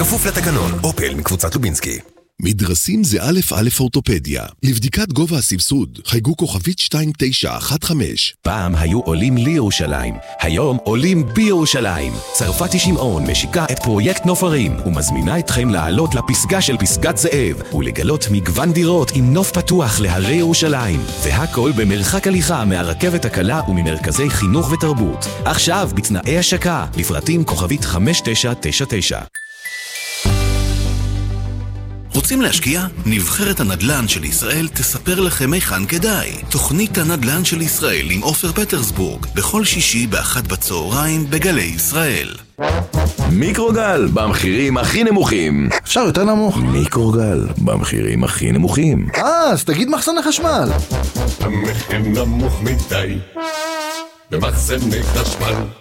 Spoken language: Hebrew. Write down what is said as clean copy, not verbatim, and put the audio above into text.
כפוף לתקנון. אופל מקבוצת לובינסקי. מדרסים זה א' א' אורתופדיה. לבדיקת גובה הסבסוד, חייגו כוכבית 2915. פעם היו עולים לירושלים, היום עולים בירושלים. צרפתי שמעון משיקה את פרויקט נופרים ומזמינה אתכם לעלות לפסגה של פסגת זאב ולגלות מגוון דירות עם נוף פתוח להרי ירושלים, והכל במרחק הליכה מהרכבת הקלה וממרכזי חינוך ותרבות. עכשיו בתנאי השקה, לפרטים כוכבית 5999. רוצים להשקיע? נבחרת הנדל"ן של ישראל תספר לכם היכן כדאי. תוכנית הנדל"ן של ישראל עם עופר פטרסבורג, בכל שישי ב13:00 בגלי ישראל. מיקרוגל, במחירים הכי נמוכים. אפשר יותר נמוך? מיקרוגל, במחירים הכי נמוכים. אז תגיד מחסן החשמל. המחיר נמוך מדי במחסני חשמל.